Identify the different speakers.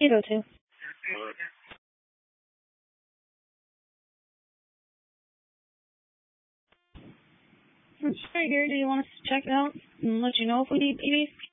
Speaker 1: You go to. Sure, Gary, do you want us to check it out and let you know if we need PVs?